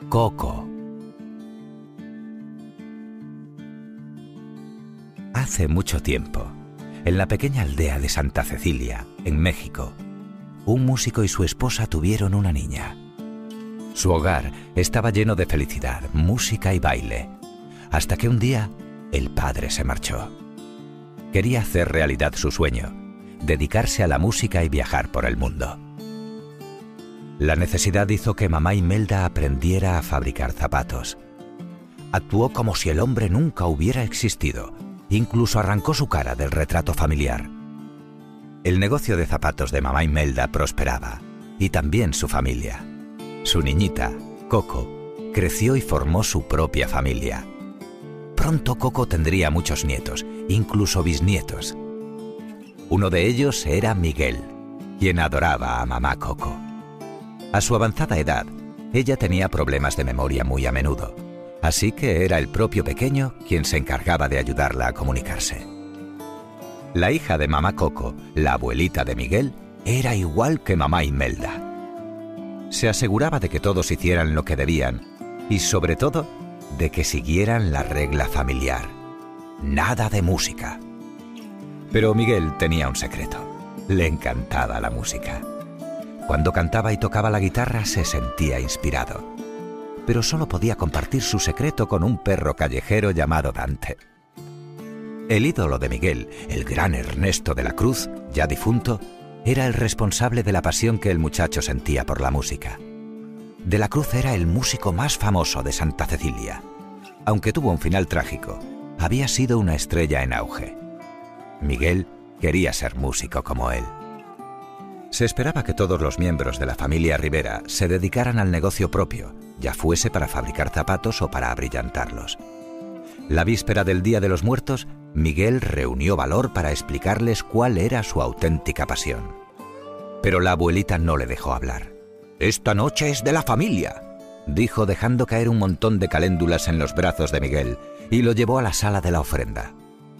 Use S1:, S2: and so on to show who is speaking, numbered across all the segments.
S1: Coco. Hace mucho tiempo, en la pequeña aldea de Santa Cecilia, en México, un músico y su esposa tuvieron una niña. Su hogar estaba lleno de felicidad, música y baile, hasta que un día el padre se marchó. Quería hacer realidad su sueño, dedicarse a la música y viajar por el mundo. La necesidad hizo que mamá Imelda aprendiera a fabricar zapatos. Actuó como si el hombre nunca hubiera existido, incluso arrancó su cara del retrato familiar. El negocio de zapatos de mamá Imelda prosperaba, y también su familia. Su niñita, Coco, creció y formó su propia familia. Pronto Coco tendría muchos nietos, incluso bisnietos. Uno de ellos era Miguel, quien adoraba a mamá Coco. A su avanzada edad, ella tenía problemas de memoria muy a menudo, así que era el propio pequeño quien se encargaba de ayudarla a comunicarse. La hija de mamá Coco, la abuelita de Miguel, era igual que mamá Imelda. Se aseguraba de que todos hicieran lo que debían y, sobre todo, de que siguieran la regla familiar. Nada de música. Pero Miguel tenía un secreto. Le encantaba la música. Cuando cantaba y tocaba la guitarra se sentía inspirado. Pero solo podía compartir su secreto con un perro callejero llamado Dante. El ídolo de Miguel, el gran Ernesto de la Cruz, ya difunto, era el responsable de la pasión que el muchacho sentía por la música. De la Cruz era el músico más famoso de Santa Cecilia. Aunque tuvo un final trágico, había sido una estrella en auge. Miguel quería ser músico como él. Se esperaba que todos los miembros de la familia Rivera se dedicaran al negocio propio, ya fuese para fabricar zapatos o para abrillantarlos. La víspera del Día de los Muertos, Miguel reunió valor para explicarles cuál era su auténtica pasión. Pero la abuelita no le dejó hablar. «Esta noche es de la familia», dijo, dejando caer un montón de caléndulas en los brazos de Miguel, y lo llevó a la sala de la ofrenda.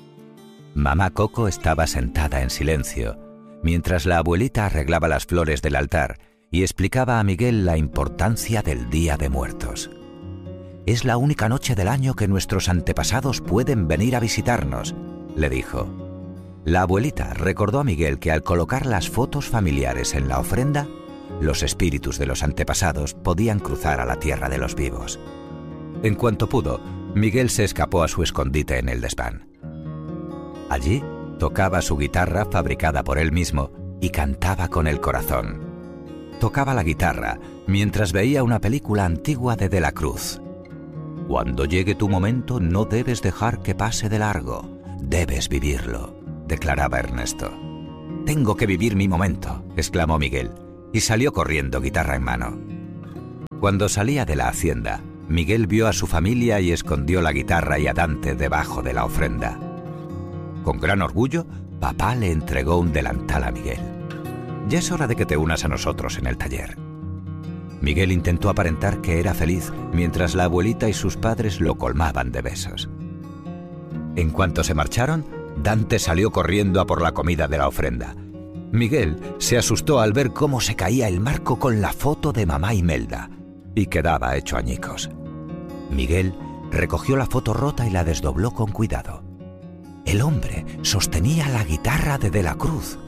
S1: Mamá Coco estaba sentada en silencio, mientras la abuelita arreglaba las flores del altar y explicaba a Miguel la importancia del Día de Muertos. «Es la única noche del año que nuestros antepasados pueden venir a visitarnos», le dijo. La abuelita recordó a Miguel que al colocar las fotos familiares en la ofrenda, los espíritus de los antepasados podían cruzar a la tierra de los vivos. En cuanto pudo, Miguel se escapó a su escondite en el desván. Allí tocaba su guitarra fabricada por él mismo y cantaba con el corazón. Tocaba la guitarra mientras veía una película antigua de la Cruz. «Cuando llegue tu momento no debes dejar que pase de largo, debes vivirlo», declaraba Ernesto. «Tengo que vivir mi momento», exclamó Miguel, y salió corriendo, guitarra en mano. Cuando salía de la hacienda, Miguel vio a su familia y escondió la guitarra y a Dante debajo de la ofrenda. Con gran orgullo, papá le entregó un delantal a Miguel. «Ya es hora de que te unas a nosotros en el taller». Miguel intentó aparentar que era feliz mientras la abuelita y sus padres lo colmaban de besos. En cuanto se marcharon, Dante salió corriendo a por la comida de la ofrenda. Miguel se asustó al ver cómo se caía el marco con la foto de mamá Imelda y quedaba hecho añicos. Miguel recogió la foto rota y la desdobló con cuidado. El hombre sostenía la guitarra de la Cruz.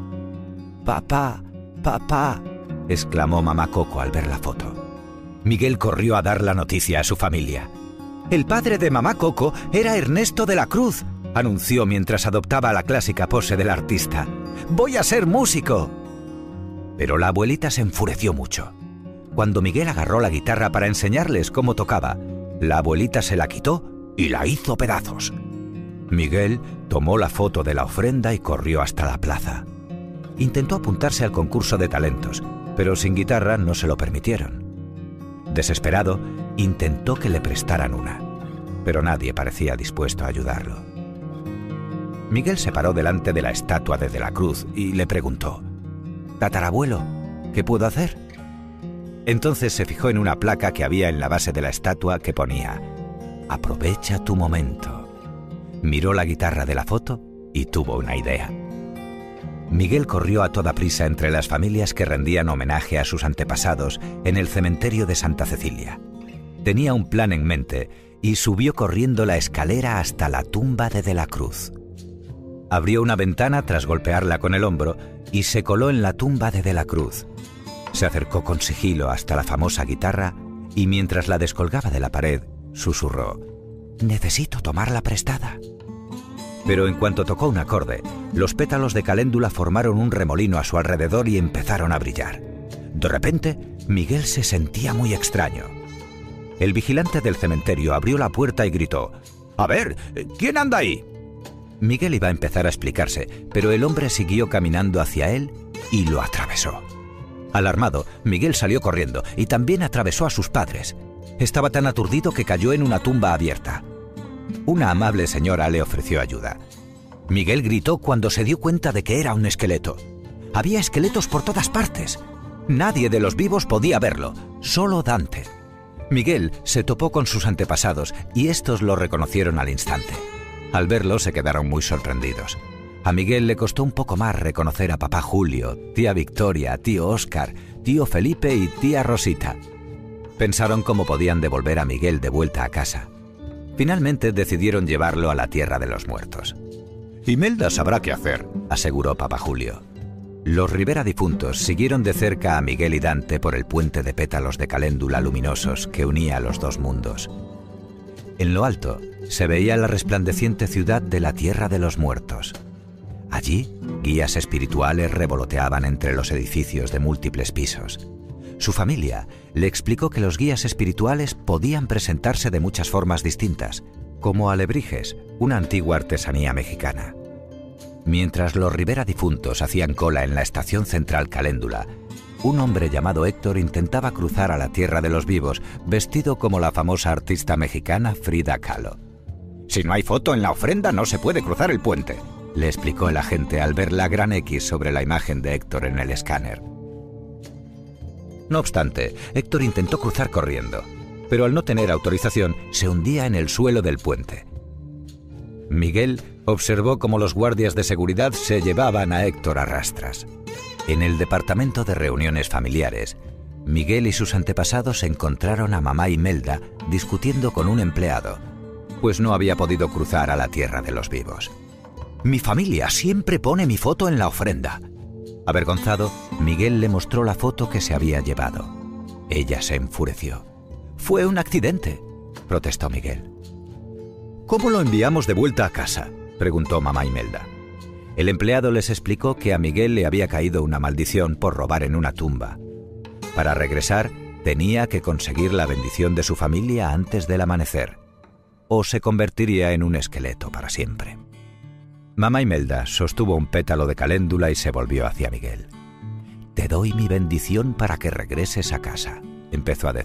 S1: «Papá, papá», exclamó mamá Coco al ver la foto. Miguel corrió a dar la noticia a su familia. «El padre de mamá Coco era Ernesto de la Cruz», anunció mientras adoptaba la clásica pose del artista. «¡Voy a ser músico!». Pero la abuelita se enfureció mucho. Cuando Miguel agarró la guitarra para enseñarles cómo tocaba, la abuelita se la quitó y la hizo pedazos. Miguel tomó la foto de la ofrenda y corrió hasta la plaza. Intentó apuntarse al concurso de talentos, pero sin guitarra no se lo permitieron. Desesperado, intentó que le prestaran una, pero nadie parecía dispuesto a ayudarlo. Miguel se paró delante de la estatua de la Cruz y le preguntó: «Tatarabuelo, ¿qué puedo hacer?». Entonces se fijó en una placa que había en la base de la estatua que ponía: «Aprovecha tu momento». Miró la guitarra de la foto y tuvo una idea. Miguel corrió a toda prisa entre las familias que rendían homenaje a sus antepasados en el cementerio de Santa Cecilia. Tenía un plan en mente y subió corriendo la escalera hasta la tumba de la Cruz. Abrió una ventana tras golpearla con el hombro y se coló en la tumba de la Cruz. Se acercó con sigilo hasta la famosa guitarra y mientras la descolgaba de la pared, susurró: «Necesito tomarla prestada». Pero en cuanto tocó un acorde, los pétalos de caléndula formaron un remolino a su alrededor y empezaron a brillar. De repente, Miguel se sentía muy extraño. El vigilante del cementerio abrió la puerta y gritó: «A ver, ¿quién anda ahí?». Miguel iba a empezar a explicarse, pero el hombre siguió caminando hacia él y lo atravesó. Alarmado, Miguel salió corriendo y también atravesó a sus padres. Estaba tan aturdido que cayó en una tumba abierta. Una amable señora le ofreció ayuda. Miguel gritó cuando se dio cuenta de que era un esqueleto. Había esqueletos por todas partes. Nadie de los vivos podía verlo, solo Dante. Miguel se topó con sus antepasados y estos lo reconocieron al instante. Al verlo se quedaron muy sorprendidos. A Miguel le costó un poco más reconocer a papá Julio, tía Victoria, tío Óscar, tío Felipe y tía Rosita. Pensaron cómo podían devolver a Miguel de vuelta a casa. Finalmente decidieron llevarlo a la tierra de los muertos. «Imelda sabrá qué hacer», aseguró papá Julio. Los Rivera difuntos siguieron de cerca a Miguel y Dante por el puente de pétalos de caléndula luminosos que unía los dos mundos. En lo alto se veía la resplandeciente ciudad de la tierra de los muertos. Allí, guías espirituales revoloteaban entre los edificios de múltiples pisos. Su familia le explicó que los guías espirituales podían presentarse de muchas formas distintas, como alebrijes, una antigua artesanía mexicana. Mientras los Rivera difuntos hacían cola en la estación central Caléndula, un hombre llamado Héctor intentaba cruzar a la tierra de los vivos, vestido como la famosa artista mexicana Frida Kahlo. «Si no hay foto en la ofrenda, no se puede cruzar el puente», le explicó el agente al ver la gran X sobre la imagen de Héctor en el escáner. No obstante, Héctor intentó cruzar corriendo, pero al no tener autorización, se hundía en el suelo del puente. Miguel observó cómo los guardias de seguridad se llevaban a Héctor a rastras. En el departamento de reuniones familiares, Miguel y sus antepasados encontraron a mamá Imelda discutiendo con un empleado, pues no había podido cruzar a la tierra de los vivos. «Mi familia siempre pone mi foto en la ofrenda». Avergonzado, Miguel le mostró la foto que se había llevado. Ella se enfureció. «Fue un accidente», protestó Miguel. «¿Cómo lo enviamos de vuelta a casa?», preguntó mamá Imelda. El empleado les explicó que a Miguel le había caído una maldición por robar en una tumba. Para regresar, tenía que conseguir la bendición de su familia antes del amanecer, o se convertiría en un esqueleto para siempre. Mamá Imelda sostuvo un pétalo de caléndula y se volvió hacia Miguel. «Te doy mi bendición para que regreses a casa», empezó a decir.